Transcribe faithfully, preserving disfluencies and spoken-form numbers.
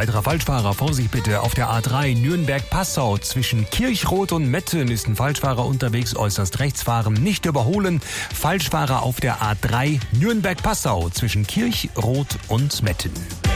weiterer Falschfahrer, Vorsicht bitte. Auf der A drei Nürnberg-Passau zwischen Kirchroth und Metten ist ein Falschfahrer unterwegs, äußerst rechts fahren, nicht überholen. Falschfahrer auf der A drei Nürnberg-Passau zwischen Kirchroth und Metten.